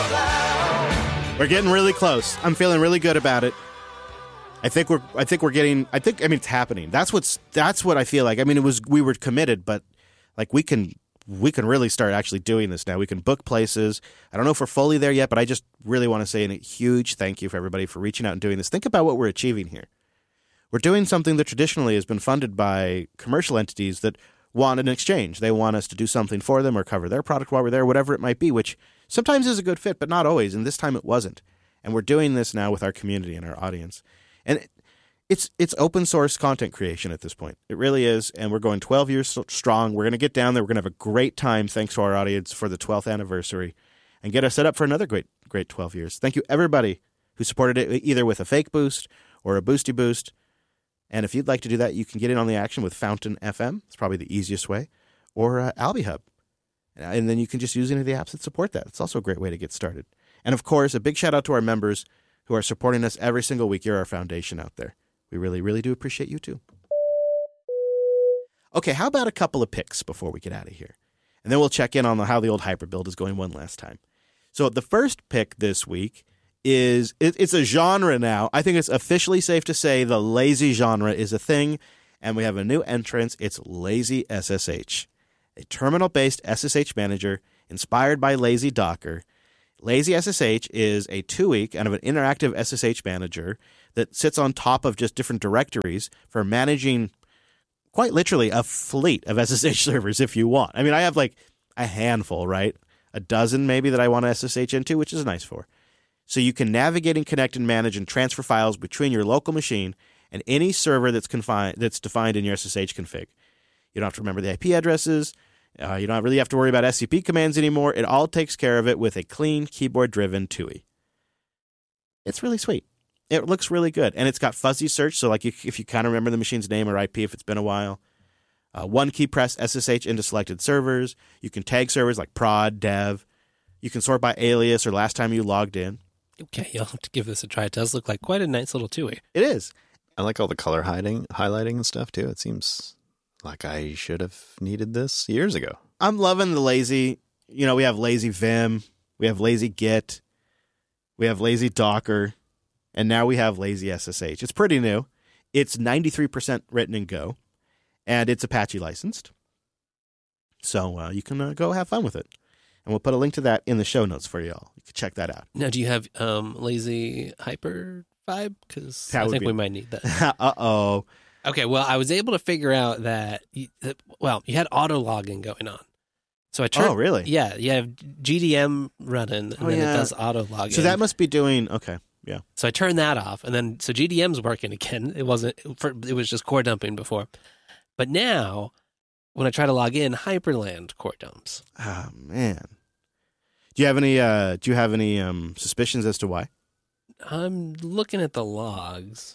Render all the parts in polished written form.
We're getting really close. I'm feeling really good about it. I mean, it's happening. That's what I feel like. I mean, we were committed, but like we can really start actually doing this now. We can book places. I don't know if we're fully there yet, but I just really want to say a huge thank you for everybody for reaching out and doing this. Think about what we're achieving here. We're doing something that traditionally has been funded by commercial entities that want an exchange. They want us to do something for them or cover their product while we're there, whatever it might be, which sometimes is a good fit, but not always. And this time it wasn't. And we're doing this now with our community and our audience. And it's open source content creation at this point. It really is. And we're going 12 years strong. We're going to get down there. We're going to have a great time, thanks to our audience, for the 12th anniversary and get us set up for another great 12 years. Thank you, everybody who supported it, either with a fake boost or a boosty boost. And if you'd like to do that, you can get in on the action with Fountain FM. It's probably the easiest way. Or AlbiHub. And then you can just use any of the apps that support that. It's also a great way to get started. And, of course, a big shout-out to our members who are supporting us every single week. You're our foundation out there. We really, really do appreciate you, too. Okay, how about a couple of picks before we get out of here? And then we'll check in on how the old Hyperbuild is going one last time. So the first pick this week is it's a genre now. I think it's officially safe to say the lazy genre is a thing, and we have a new entrance. It's Lazy SSH, a terminal-based SSH manager inspired by Lazy Docker. Lazy SSH is a 2-week kind of an interactive SSH manager that sits on top of just different directories for managing quite literally a fleet of SSH servers if you want. I mean, I have like a handful, right? A dozen maybe that I want to SSH into, which is nice for. So you can navigate and connect and manage and transfer files between your local machine and any server that's defined in your SSH config. You don't have to remember the IP addresses. You don't really have to worry about SCP commands anymore. It all takes care of it with a clean, keyboard-driven TUI. It's really sweet. It looks really good. And it's got fuzzy search, so like if you kind of remember the machine's name or IP if it's been a while. One key press SSH into selected servers. You can tag servers like prod, dev. You can sort by alias or last time you logged in. Okay, you'll have to give this a try. It does look like quite a nice little TUI. It is. I like all the color highlighting and stuff, too. It seems like I should have needed this years ago. I'm loving the lazy, we have lazy Vim, we have lazy Git, we have lazy Docker, and now we have lazy SSH. It's pretty new. It's 93% written in Go, and it's Apache licensed. So you can go have fun with it. And we'll put a link to that in the show notes for you all. You can check that out. Now, do you have lazy Hyper vibe? Because I think we might need that. Uh-oh. Okay, well, I was able to figure out that, you had auto login going on. So I turned. Oh, really? Yeah, you have GDM running, and then it does auto login. So that must be doing, okay, yeah. So I turned that off, and then, so GDM's working again. It was just core dumping before. But now, when I try to log in, Hyperland core dumps. Oh, man. Do you have any suspicions as to why? I'm looking at the logs.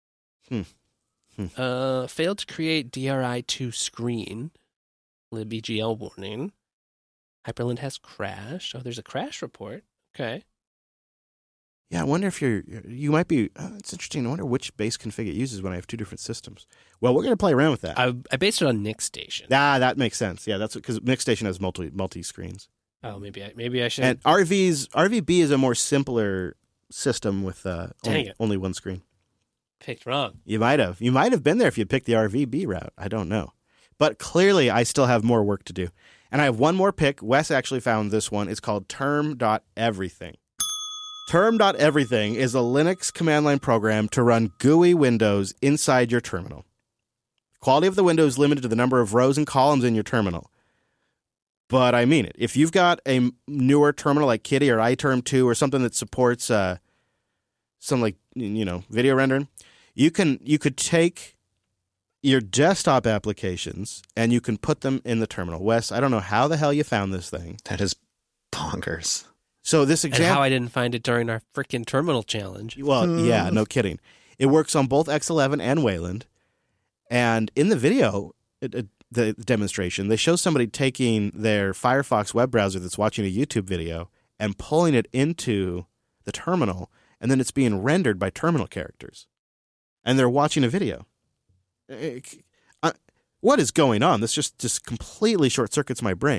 Failed to create DRI2 screen. libgl warning. Hyperland has crashed. Oh, there's a crash report. Okay. Yeah, I wonder if you might be, it's interesting. I wonder which base config it uses when I have two different systems. Well, we're going to play around with that. I based it on NixStation. That makes sense. Yeah, that's because NixStation has multi-screens. Oh, maybe I should. And RVB is a more simpler system with only one screen. Picked wrong. You might have been there if you picked the RVB route. I don't know. But clearly, I still have more work to do. And I have one more pick. Wes actually found this one. It's called term.everything. Term.everything is a Linux command line program to run GUI windows inside your terminal. Quality of the window is limited to the number of rows and columns in your terminal. But I mean it. If you've got a newer terminal like Kitty or iTerm 2 or something that supports some video rendering, you could take your desktop applications and you can put them in the terminal. Wes, I don't know how the hell you found this thing. That is bonkers. So this example, and how I didn't find it during our freaking terminal challenge. Well, yeah, no kidding. It works on both X11 and Wayland. And in the video, the demonstration, they show somebody taking their Firefox web browser that's watching a YouTube video and pulling it into the terminal, and then it's being rendered by terminal characters. And they're watching a video. What is going on? This just completely short-circuits my brain.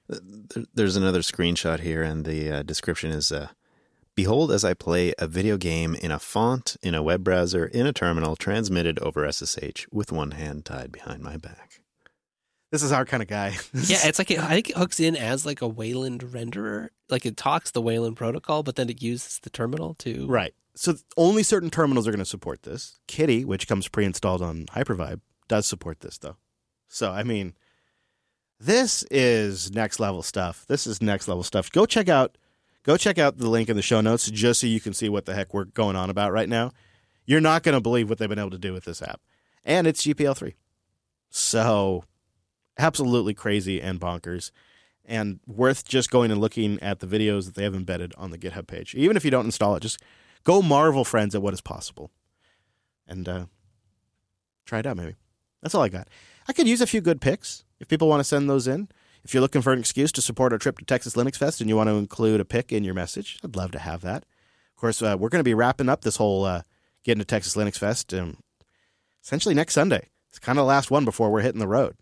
There's another screenshot here, and the description is, behold as I play a video game in a font, in a web browser, in a terminal, transmitted over SSH with one hand tied behind my back. This is our kind of guy. Yeah, it's like I think it hooks in as like a Wayland renderer. Like it talks the Wayland protocol, but then it uses the terminal to... Right. So only certain terminals are going to support this. Kitty, which comes pre-installed on Hyper-V, does support this, though. So, I mean, this is next level stuff. This is next level stuff. Go check out the link in the show notes just so you can see what the heck we're going on about right now. You're not going to believe what they've been able to do with this app. And it's GPL3. So... absolutely crazy and bonkers, and worth just going and looking at the videos that they have embedded on the GitHub page. Even if you don't install it, just go marvel, friends, at what is possible. And try it out, maybe. That's all I got. I could use a few good picks if people want to send those in. If you're looking for an excuse to support our trip to Texas Linux Fest and you want to include a pick in your message, I'd love to have that. Of course, we're going to be wrapping up this whole getting to Texas Linux Fest essentially next Sunday. It's kind of the last one before we're hitting the road.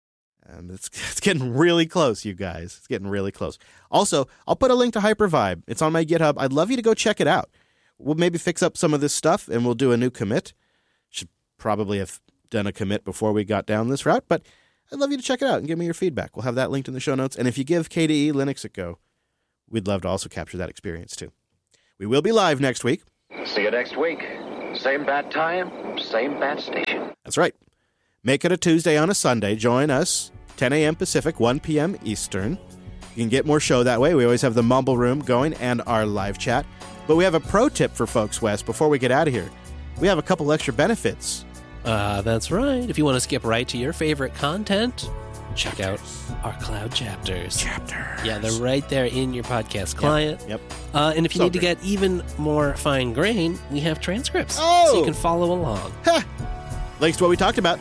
It's getting really close, you guys. It's getting really close. Also, I'll put a link to Hyper-V. It's on my GitHub. I'd love you to go check it out. We'll maybe fix up some of this stuff, and we'll do a new commit. Should probably have done a commit before we got down this route, but I'd love you to check it out and give me your feedback. We'll have that linked in the show notes. And if you give KDE Linux a go, we'd love to also capture that experience, too. We will be live next week. See you next week. Same bat time, same bat station. That's right. Make it a Tuesday on a Sunday. Join us, 10 a.m. Pacific, 1 p.m. Eastern. You can get more show that way. We always have the Mumble Room going and our live chat. But we have a pro tip for folks, Wes, before we get out of here. We have a couple extra benefits. That's right. If you want to skip right to your favorite content, check out our cloud chapters. Yeah, they're right there in your podcast client. Yep. And if you need to get even more fine grain, we have transcripts. So you can follow along. Links to what we talked about,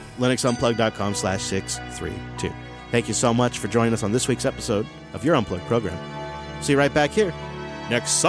linuxunplug.com/632. Thank you so much for joining us on this week's episode of your Unplugged program. See you right back here next Sunday.